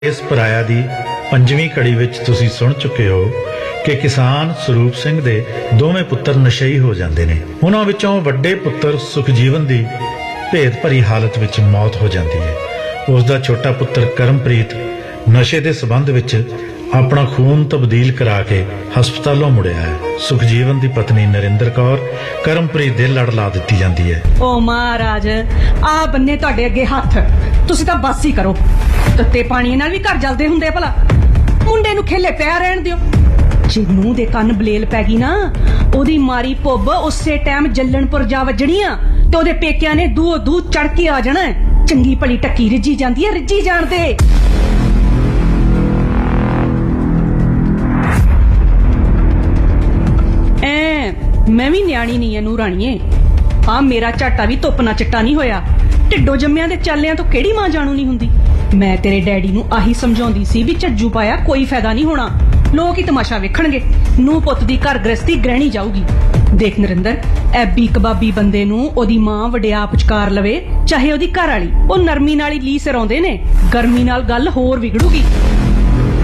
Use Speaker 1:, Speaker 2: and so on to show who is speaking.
Speaker 1: इस पराया दी पंजवीं कड़ी विच तुसीं सुण चुके हो कि किसान स्वरूप सिंह दे दोवें पुत्तर नशई हो जाते हैं। उन्हां विचों वड्डे पुत्तर सुखजीवन दी भेद भरी हालत विच मौत हो जाती है। उसका छोटा पुत्तर करमप्रीत नशे के संबंध विच अपना खून तब्दील करा के हस्पतालों मुड़िया है। सुखजीवन की पत्नी नरिंदर कौर करमप्रीत दे लड़ ला दी जाती है।
Speaker 2: ओ महाराज आ बन्ने तुहाडे अगे हथ, तुसीं तां बस ही करो। तत्ते पानी नाल भी घर जलदे हुंदे भला, मुंडे नूं खेले पिया रहण दिओ। जे नूं दे कंन बलेल पै गई ना, ओदी मारी पुब उसे टाइम जल्लणपुर जा वजणी आ ते ओदे पेकिਆਂ ने दूह चढ़ के आ जाना। चंगी भली टक्की रिज्जी जांदी है, रिज्जी जाण दे। मैं भी न्याणी नहीं है नूराणीए, आ मेरा झाटा भी धुप ना चिट्टा नहीं होया। ढिड्डो जम्मिया दे चलिया तो केड़ी मां जाणू नहीं हुंदी। मैं तेरे डैडी नूं आही समझाउंदी सी भी झज्जू पाया कोई फायदा नहीं होना, लोग ही तमाशा वेखणगे। नूं पुੱਤ दी घर गृहस्थी ग्रहणी जाऊगी। देख नरिंदर, ऐबी कबाबी बंदे नूं ओदी मां वड्या पुचकार लवे चाहे ओदी घर वाली, ओ नरमी नाल ही ली सिराउंदे ने, गर्मी नाल गल होर विगड़ूगी।